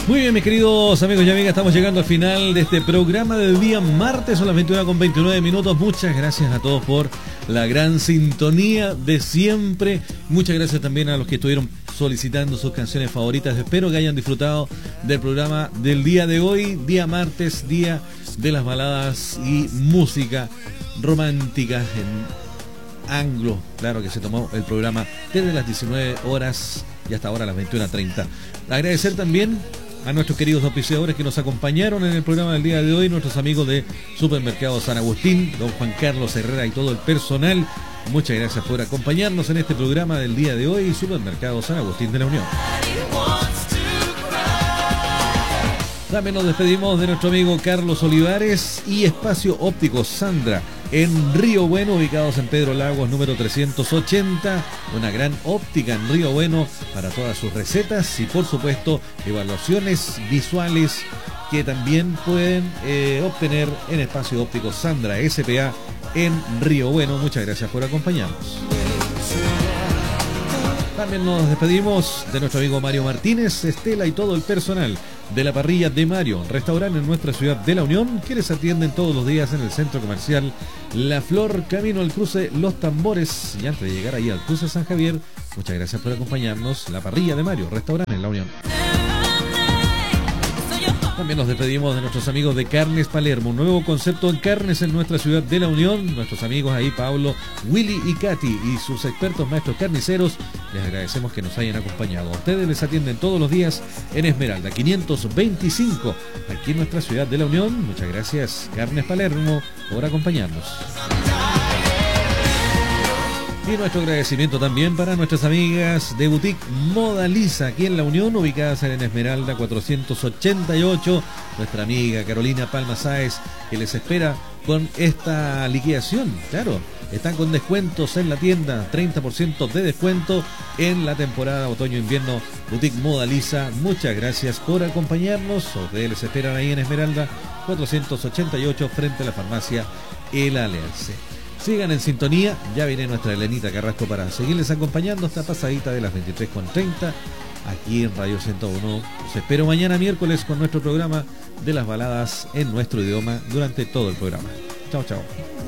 Muy bien, mis queridos amigos y amigas, estamos llegando al final de este programa del día martes, son las 21:29. Muchas gracias a todos por la gran sintonía de siempre. Muchas gracias también a los que estuvieron solicitando sus canciones favoritas. Espero que hayan disfrutado del programa del día de hoy, día martes, día de las baladas y música romántica en anglo. Claro que se tomó el programa desde las 19 horas y hasta ahora las 21:30. Agradecer también a nuestros queridos auspiciadores que nos acompañaron en el programa del día de hoy, nuestros amigos de Supermercado San Agustín, don Juan Carlos Herrera y todo el personal. Muchas gracias por acompañarnos en este programa del día de hoy, Supermercado San Agustín de la Unión. También nos despedimos de nuestro amigo Carlos Olivares y Espacio Óptico Sandra en Río Bueno, ubicados en Pedro Lagos número 380, una gran óptica en Río Bueno para todas sus recetas y por supuesto evaluaciones visuales que también pueden obtener en Espacio Óptico Sandra S.p.A. en Río Bueno. Muchas gracias por acompañarnos. También nos despedimos de nuestro amigo Mario Martínez, Estela y todo el personal de la parrilla de Mario, restaurante en nuestra ciudad de La Unión, que les atienden todos los días en el centro comercial La Flor, camino al cruce Los Tambores. Y antes de llegar ahí al cruce San Javier, muchas gracias por acompañarnos. La parrilla de Mario, restaurante en La Unión. También nos despedimos de nuestros amigos de Carnes Palermo, un nuevo concepto en carnes en nuestra ciudad de La Unión. Nuestros amigos ahí, Pablo, Willy y Katy, y sus expertos maestros carniceros, les agradecemos que nos hayan acompañado. A ustedes les atienden todos los días en Esmeralda 525, aquí en nuestra ciudad de La Unión. Muchas gracias, Carnes Palermo, por acompañarnos. Y nuestro agradecimiento también para nuestras amigas de Boutique Modaliza, aquí en La Unión, ubicadas en Esmeralda 488. Nuestra amiga Carolina Palma Sáez, que les espera con esta liquidación. Claro, están con descuentos en la tienda, 30% de descuento en la temporada otoño-invierno Boutique Modaliza. Muchas gracias por acompañarnos. Ustedes les esperan ahí en Esmeralda 488, frente a la farmacia El Alerce. Sigan en sintonía, ya viene nuestra Elenita Carrasco para seguirles acompañando hasta pasadita de las 23:30 aquí en Radio 101. Los espero mañana miércoles con nuestro programa de las baladas en nuestro idioma durante todo el programa. Chao, chao.